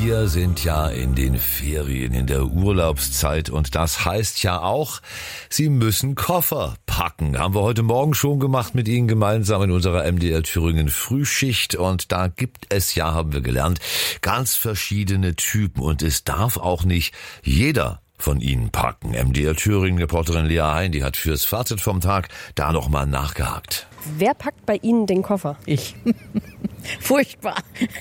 Wir sind ja in den Ferien, in der Urlaubszeit und das heißt ja auch, Sie müssen Koffer packen. Haben wir heute Morgen schon gemacht mit Ihnen gemeinsam in unserer MDR Thüringen Frühschicht und da gibt es ja, haben wir gelernt, ganz verschiedene Typen und es darf auch nicht jeder von Ihnen packen. MDR Thüringen-Reporterin Lea Hein, die hat fürs Fazit vom Tag da nochmal nachgehakt. Wer packt bei Ihnen den Koffer? Ich. Furchtbar.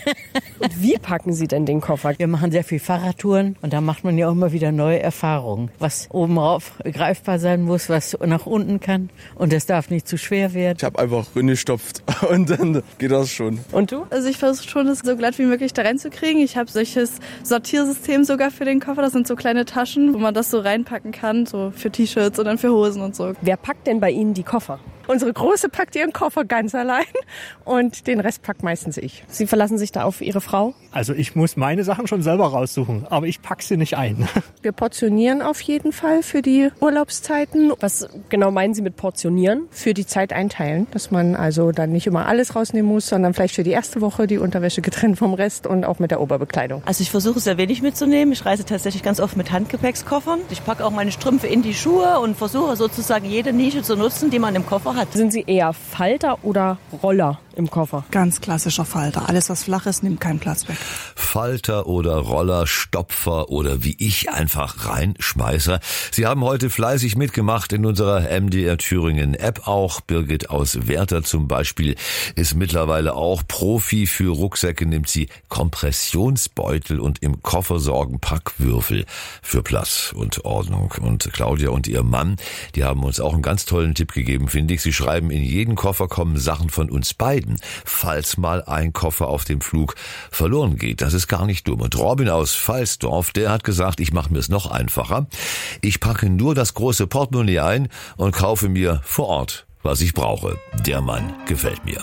Und wie packen Sie denn den Koffer? Wir machen sehr viel Fahrradtouren und da macht man ja auch immer wieder neue Erfahrungen. Was oben rauf greifbar sein muss, was nach unten kann und es darf nicht zu schwer werden. Ich habe einfach reingestopft und dann geht das schon. Und du? Also ich versuche schon, es so glatt wie möglich da reinzukriegen. Ich habe solches Sortiersystem sogar für den Koffer. Das sind so kleine Taschen, wo man das so reinpacken kann, so für T-Shirts und dann für Hosen und so. Wer packt denn bei Ihnen die Koffer? Unsere Große packt ihren Koffer ganz allein und den Rest packt meistens ich. Sie verlassen sich da auf Ihre Frau? Also ich muss meine Sachen schon selber raussuchen, aber ich packe sie nicht ein. Wir portionieren auf jeden Fall für die Urlaubszeiten. Was genau meinen Sie mit portionieren? Für die Zeit einteilen, dass man also dann nicht immer alles rausnehmen muss, sondern vielleicht für die erste Woche die Unterwäsche getrennt vom Rest und auch mit der Oberbekleidung. Also ich versuche sehr wenig mitzunehmen. Ich reise tatsächlich ganz oft mit Handgepäckskoffern. Ich packe auch meine Strümpfe in die Schuhe und versuche sozusagen jede Nische zu nutzen, die man im Koffer hat. Sind Sie eher Falter oder Roller im Koffer? Ganz klassischer Falter. Alles, was flach ist, nimmt keinen Platz weg. Falter oder Roller, Stopfer oder wie ich einfach Reinschmeißer. Sie haben heute fleißig mitgemacht in unserer MDR Thüringen App auch. Birgit aus Werther zum Beispiel ist mittlerweile auch Profi für Rucksäcke, nimmt sie Kompressionsbeutel und im Koffer sorgen Packwürfel für Platz und Ordnung. Und Claudia und ihr Mann, die haben uns auch einen ganz tollen Tipp gegeben, finde ich. Sie schreiben, in jeden Koffer kommen Sachen von uns beiden, falls mal ein Koffer auf dem Flug verloren geht. Das ist gar nicht dumm. Und Robin aus Pfalzdorf, der hat gesagt, ich mache mir es noch einfacher. Ich packe nur das große Portemonnaie ein und kaufe mir vor Ort, was ich brauche. Der Mann gefällt mir.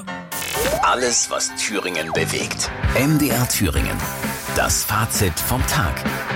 Alles, was Thüringen bewegt. MDR Thüringen. Das Fazit vom Tag.